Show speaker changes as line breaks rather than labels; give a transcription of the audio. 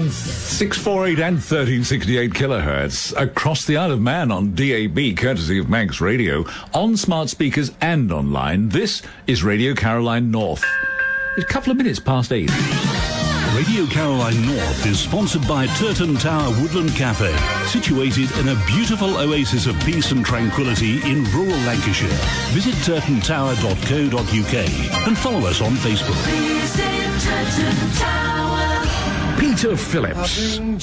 on 648 and 1368 kilohertz across the Isle of Man on DAB, courtesy of Manx Radio, on smart speakers and online. This is Radio Caroline North. It's a couple of minutes past 8.
Radio Caroline North is sponsored by Turton Tower Woodland Cafe, situated in a beautiful oasis of peace and tranquility in rural Lancashire. Visit turtontower.co.uk and follow us on Facebook.
Peter Phillips